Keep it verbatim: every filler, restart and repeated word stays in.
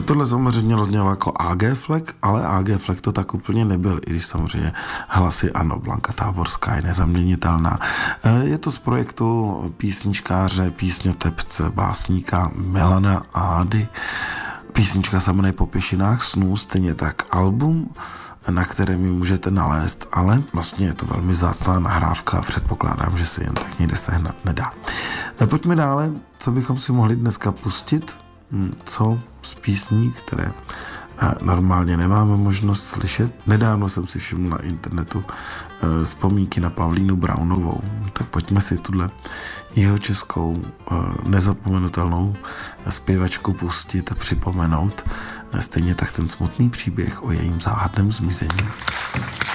Tohle samozřejmě roznělo jako A G Flek, ale A G Flek to tak úplně nebyl, i když samozřejmě hlasy ano, Blanka Táborská je nezaměnitelná. Je to z projektu písničkáře, písňotepce, básníka Milana Ády. Písnička se jmenuje Po pěšinách snů, stejně tak album, na kterém ji můžete nalézt, ale vlastně je to velmi vzácná nahrávka a předpokládám, že se jen tak někde sehnat nedá. Pojďme dále, co bychom si mohli dneska pustit, co z písní, které normálně nemáme možnost slyšet. Nedávno jsem si všiml na internetu vzpomínky na Pavlínu Brownovou, tak pojďme si tuhle jeho českou nezapomenutelnou zpěvačku pustit a připomenout stejně tak ten smutný příběh o jejím záhadném zmizení.